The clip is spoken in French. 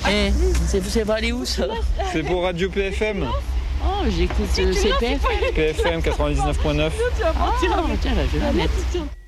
Eh, c'est pas aller où ça? C'est pour Radio PFM. Oh, j'écoute CPF. PFM 99.9. Ah, tiens, là, je vais la mettre.